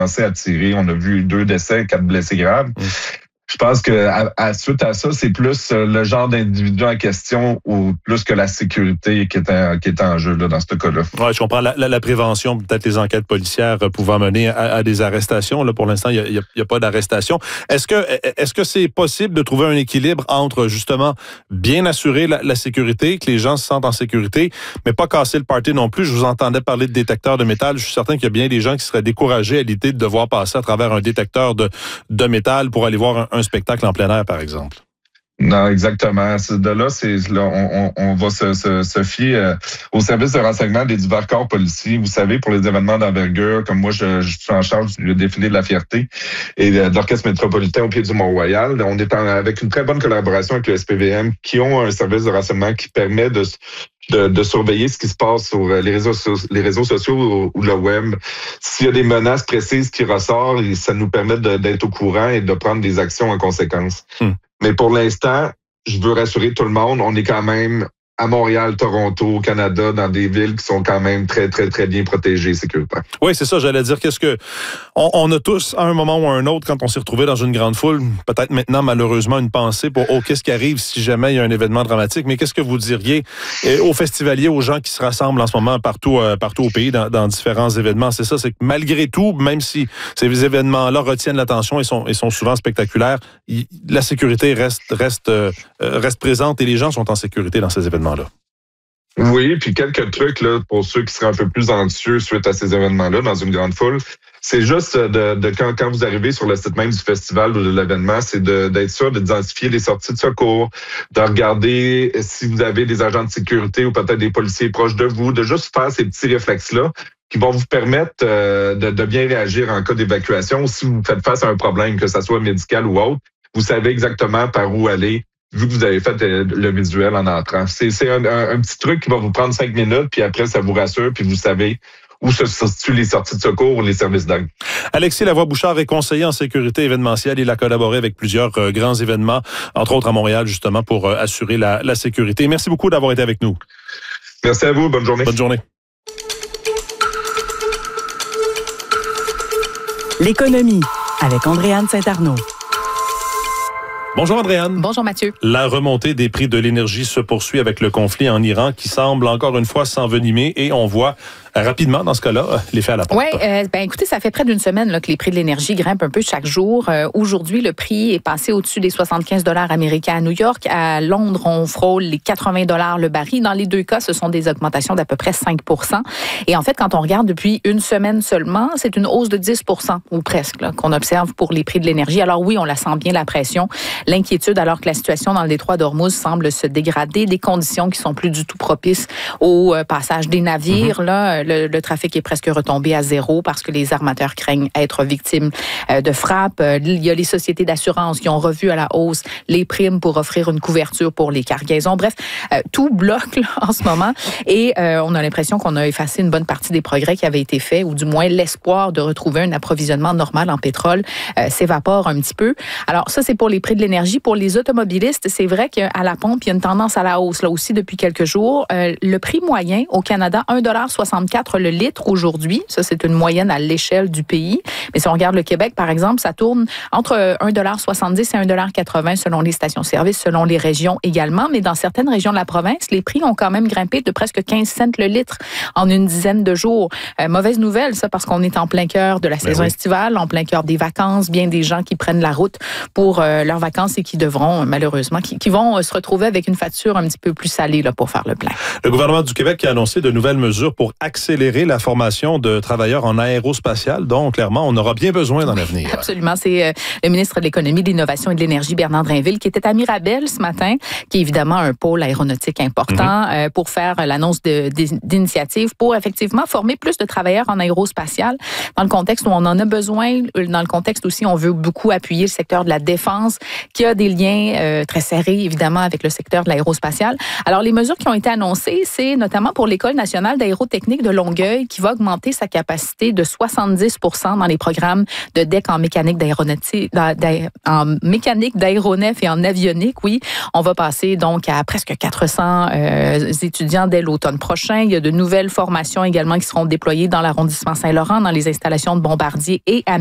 commencé à tirer. On a vu 2 décès, 4 blessés graves. Je pense que suite à ça, c'est plus le genre d'individu en question ou plus que la sécurité qui est en jeu là, dans ce cas-là. Oui, je comprends. La prévention, peut-être les enquêtes policières pouvant mener à des arrestations. Là, pour l'instant, il y a pas d'arrestation. Est-ce que c'est possible de trouver un équilibre entre, justement, bien assurer la sécurité, que les gens se sentent en sécurité, mais pas casser le party non plus? Je vous entendais parler de détecteurs de métal. Je suis certain qu'il y a bien des gens qui seraient découragés à l'idée de devoir passer à travers un détecteur de métal pour aller voir un spectacle en plein air, par exemple. Non, exactement. On va se fier au service de renseignement des divers corps policiers. Vous savez, pour les événements d'envergure, comme moi, je suis en charge du défilé de la Fierté et de l'Orchestre métropolitain au pied du Mont-Royal. On est avec une très bonne collaboration avec le SPVM, qui ont un service de renseignement qui permet de surveiller ce qui se passe sur les réseaux sociaux ou le web. S'il y a des menaces précises qui ressortent, ça nous permet d'être au courant et de prendre des actions en conséquence. Mais pour l'instant, je veux rassurer tout le monde, on est quand même à Montréal, Toronto, au Canada, dans des villes qui sont quand même très, très, très bien protégées sécuritaires. Oui, c'est ça, j'allais dire. On a tous, à un moment ou à un autre, quand on s'est retrouvé dans une grande foule, peut-être maintenant, malheureusement, une pensée pour qu'est-ce qui arrive si jamais il y a un événement dramatique. Mais qu'est-ce que vous diriez aux festivaliers, aux gens qui se rassemblent en ce moment partout au pays, dans différents événements? C'est ça, c'est que malgré tout, même si ces événements-là retiennent l'attention et sont souvent spectaculaires, la sécurité reste présente et les gens sont en sécurité dans ces événements-là. Oui, puis quelques trucs là pour ceux qui seraient un peu plus anxieux suite à ces événements-là dans une grande foule. C'est juste quand vous arrivez sur le site même du festival ou de l'événement, c'est d'être sûr d'identifier les sorties de secours, de regarder si vous avez des agents de sécurité ou peut-être des policiers proches de vous, de juste faire ces petits réflexes-là qui vont vous permettre de bien réagir en cas d'évacuation. Si vous faites face à un problème, que ça soit médical ou autre, vous savez exactement par où aller, vu que vous avez fait le visuel en entrant. C'est un petit truc qui va vous prendre 5 minutes, puis après, ça vous rassure, puis vous savez où se situent les sorties de secours ou les services d'aide. Alexis Lavoie-Bouchard est conseiller en sécurité événementielle. Il a collaboré avec plusieurs grands événements, entre autres à Montréal, justement, pour assurer la sécurité. Merci beaucoup d'avoir été avec nous. Merci à vous. Bonne journée. Bonne journée. L'économie avec Andréane Saint-Arnaud. Bonjour Andréane. Bonjour Mathieu. La remontée des prix de l'énergie se poursuit avec le conflit en Iran qui semble encore une fois s'envenimer et on voit rapidement, dans ce cas-là, l'effet à la pompe. Oui, écoutez, ça fait près d'une semaine là, que les prix de l'énergie grimpent un peu chaque jour. Aujourd'hui, le prix est passé au-dessus des 75 $ américains à New York. À Londres, on frôle les 80 $ le baril. Dans les deux cas, ce sont des augmentations d'à peu près 5 %. Et en fait, quand on regarde depuis une semaine seulement, c'est une hausse de 10 % ou presque là, qu'on observe pour les prix de l'énergie. Alors oui, on la sent bien, la pression, l'inquiétude, alors que la situation dans le détroit d'Ormuz semble se dégrader, des conditions qui sont plus du tout propices au passage des navires. Là, le trafic est presque retombé à zéro parce que les armateurs craignent être victimes de frappes. Il y a les sociétés d'assurance qui ont revu à la hausse les primes pour offrir une couverture pour les cargaisons. Bref, tout bloque là, en ce moment et on a l'impression qu'on a effacé une bonne partie des progrès qui avaient été faits ou du moins l'espoir de retrouver un approvisionnement normal en pétrole s'évapore un petit peu. Alors ça, c'est pour les prix de l'énergie. Pour les automobilistes, c'est vrai qu'à la pompe, il y a une tendance à la hausse là aussi depuis quelques jours. Le prix moyen au Canada, 1,64 $ le litre aujourd'hui. Ça, c'est une moyenne à l'échelle du pays. Mais si on regarde le Québec, par exemple, ça tourne entre 1,70 $ et 1,80 $ selon les stations-service, selon les régions également. Mais dans certaines régions de la province, les prix ont quand même grimpé de presque 15 cents le litre en une dizaine de jours. Mauvaise nouvelle, ça, parce qu'on est en plein cœur de la saison estivale, en plein cœur des vacances. Bien des gens qui prennent la route pour leurs vacances et qui devront, malheureusement, qui vont se retrouver avec une facture un petit peu plus salée là, pour faire le plein. Le gouvernement du Québec a annoncé de nouvelles mesures pour accélérer la formation de travailleurs en aérospatial, dont clairement on aura bien besoin dans l'avenir. Absolument. C'est le ministre de l'Économie, de l'Innovation et de l'Énergie, Bernard Drinville, qui était à Mirabel ce matin, qui est évidemment un pôle aéronautique important, pour faire l'annonce d'initiatives pour effectivement former plus de travailleurs en aérospatial dans le contexte où on en a besoin, dans le contexte aussi on veut beaucoup appuyer le secteur de la défense, qui a des liens très serrés évidemment avec le secteur de l'aérospatial. Alors les mesures qui ont été annoncées, c'est notamment pour l'École nationale d'aérotechnique de Longueuil qui va augmenter sa capacité de 70 % dans les programmes de DEC en mécanique d'aéronef et en avionique. Oui, on va passer donc à presque 400 étudiants dès l'automne prochain. Il y a de nouvelles formations également qui seront déployées dans l'arrondissement Saint-Laurent, dans les installations de Bombardier et à